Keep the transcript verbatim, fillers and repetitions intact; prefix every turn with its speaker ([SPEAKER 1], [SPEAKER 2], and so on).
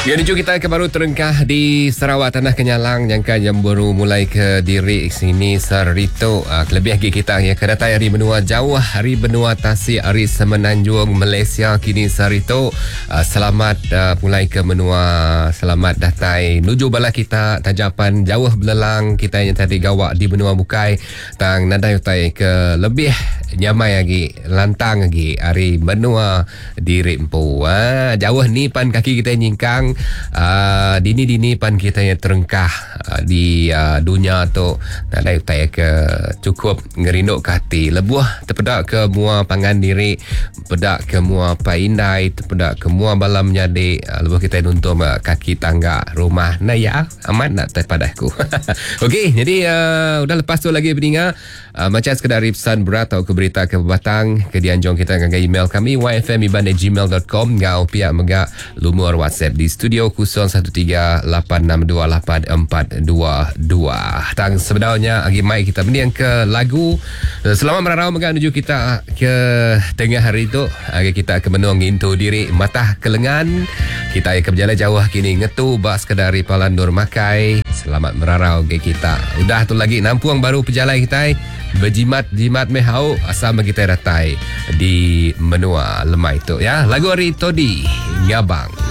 [SPEAKER 1] Ya, menuju kita ke baru terengkah di Sarawak Tanah Kenyalang yang kan yang baru mulai ke diri sini Sarito. Uh, kelebih lagi kita ya kedatai hari benua jauh, hari benua tasik, hari semenanjung Malaysia kini Sarito. Uh, selamat uh, mulai ke menua, selamat datai nuju bala kita tajapan jauh belelang kita yang tadi gawak di benua Bukai tang nadai utai ke lebih nyamai lagi lantang lagi hari benua diri empu. Uh, jauh ni pan kaki kita nyingkang. Uh, dini-dini pan kita yang terengkah uh, di uh, dunia tu nadai utai ke cukup ngerinduk ke hati lebuah terpedak ke mua pangan diri, pedak ke mua paindai, terpedak ke mua balam nyade uh, lebuah kita nuntum uh, kaki tangga rumah naya amat nak terpadahku. Okey, jadi uh, udah lepas tu lagi pendengar uh, macam sekadar pesan berat atau ke berita ke batang ke dianjong kita dengan email kami y f m iban at gmail dot com ngau pihak megak lumur WhatsApp di studio kosong satu tiga lapan enam dua lapan empat dua dua. Tang sebenarnya lagi mai kita mendiang ke lagu selamat merarau megak menuju kita ke tengah hari itu agar kita akan menung into diri matah kelengan kita akan berjalan jauh kini ngetu bak sekadari palandur makai selamat merarau ke kita udah tu lagi nampuang baru perjalanan kita berjimat-jimat mehau asal kita datai di menua lemai tu ya lagu hari Todi Ngabang.